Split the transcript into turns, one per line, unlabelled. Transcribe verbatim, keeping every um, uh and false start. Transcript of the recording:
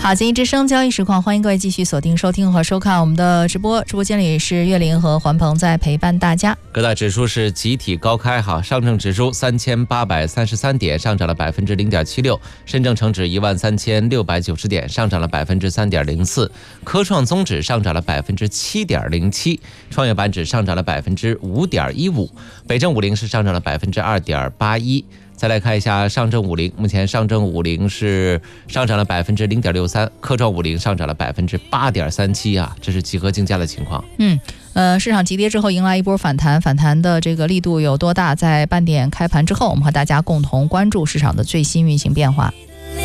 好，经济之声交易实况，欢迎各位继续锁定收听和收看我们的直播。直播间里是岳林和环鹏在陪伴大家。
各大指数是集体高开，好，上证指数三千八百三十三点，上涨了百分之零点七六；深证成指一万三千六百九十点，上涨了百分之三点零四；科创综指上涨了百分之七点零七；创业板指上涨了百分之五点一五；北证五零是上涨了百分之二点八一。再来看一下上证五零，目前上证五零是上涨了百分之零点六三，科创五零上涨了百分之八点三七啊，这是几何竞价的情况。
嗯，呃，市场急跌之后迎来一波反弹，反弹的这个力度有多大？在半点开盘之后，我们和大家共同关注市场的最新运行变化。